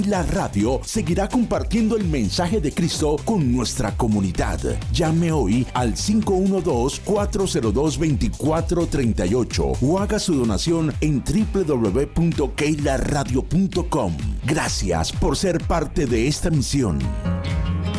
La radio seguirá compartiendo el mensaje de Cristo con nuestra comunidad. Llame hoy al 512-402-2438 o haga su donación en www.keilaradio.com. Gracias por ser parte de esta misión.